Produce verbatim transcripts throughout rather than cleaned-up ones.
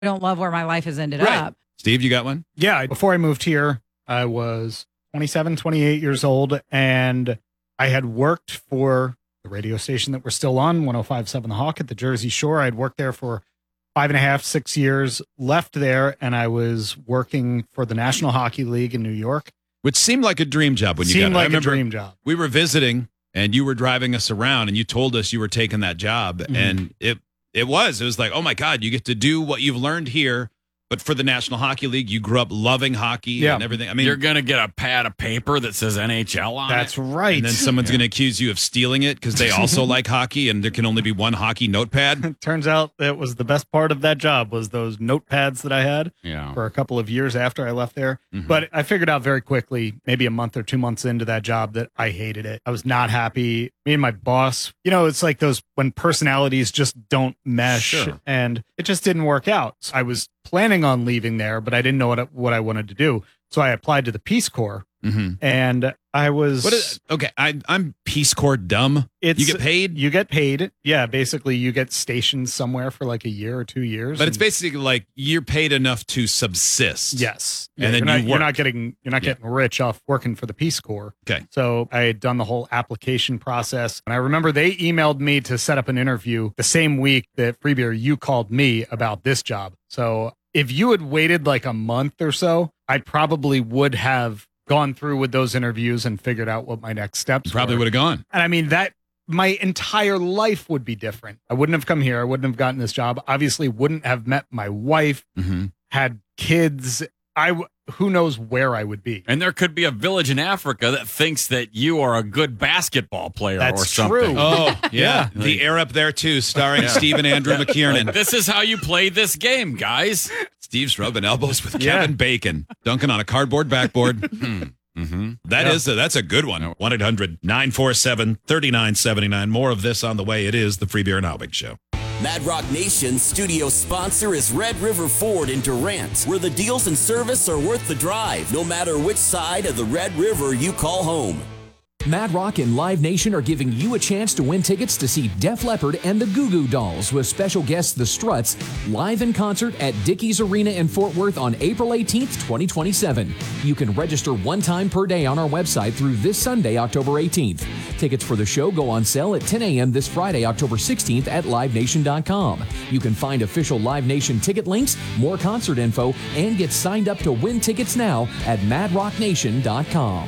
don't love where my life has ended Right. up. Steve, you got one? Yeah. Before I moved here, I was twenty-seven, twenty-eight years old, and I had worked for the radio station that we're still on, one oh five point seven The Hawk at the Jersey Shore. I'd worked there for five and a half, six years, left there, and I was working for the National Hockey League in New York. Which seemed like a dream job when you Seemed got it. I like a remember dream job. we were visiting and you were driving us around and you told us you were taking that job. Mhm. And it it was. It was like, oh my God, you get to do what you've learned here. But for the National Hockey League, you grew up loving hockey Yeah. and everything. I mean, You're going to get a pad of paper that says N H L on That's it. right. and then someone's going to accuse you of stealing it because they also like hockey and there can only be one hockey notepad. Turns out that was the best part of that job was those notepads that I had Yeah. for a couple of years after I left there. Mhm. But I figured out very quickly, maybe a month or two months into that job, that I hated it. I was not happy. Me and my boss, you know, it's like those when personalities just don't mesh, Sure. and it just didn't work out. So I was planning on leaving there, but I didn't know what I, what I wanted to do. So I applied to the Peace Corps, Mm-hmm. and I was What is, okay, I, I'm Peace Corps dumb. it's You get paid, You get paid. Yeah, basically you get stationed somewhere for like a year or two years. but it's and- basically like you're paid enough to subsist. Yes. And Yeah, then you're not, you you're work. not getting you're not Yeah. getting rich off working for the Peace Corps. Okay. So I had done the whole application process, and I remember they emailed me to set up an interview the same week that Free Beer you called me about this job. So if you had waited like a month or so, I probably would have gone through with those interviews and figured out what my next steps Probably were. would have gone. And I mean, that my entire life would be different. I wouldn't have come here. I wouldn't have gotten this job. Obviously, wouldn't have met my wife, Mm-hmm. had kids. I w- who knows where I would be. And there could be a village in Africa that thinks that you are a good basketball player That's or something. true. Oh, yeah. Yeah. The Air Up There, too, starring Stephen Andrew McKiernan. Like, this is how you play this game, guys. Steve's rubbing elbows with Yeah. Kevin Bacon, dunking on a cardboard backboard. mm-hmm. That Yeah. is a, that's a good one. one eight hundred nine four seven three nine seven nine. More of this on the way. It is the Free Beer and Howbig Show. Mad Rock Nation's studio sponsor is Red River Ford in Durant, where the deals and service are worth the drive, no matter which side of the Red River you call home. Mad Rock and Live Nation are giving you a chance to win tickets to see Def Leppard and the Goo Goo Dolls with special guests The Struts live in concert at Dickies Arena in Fort Worth on April eighteenth, twenty twenty-seven. You can register one time per day on our website through this Sunday, October eighteenth. Tickets for the show go on sale at ten a.m. this Friday, October sixteenth at live nation dot com. You can find official Live Nation ticket links, more concert info, and get signed up to win tickets now at mad rock nation dot com.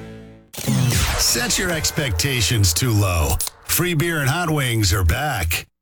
Set your expectations too low. Free Beer and Hot Wings are back.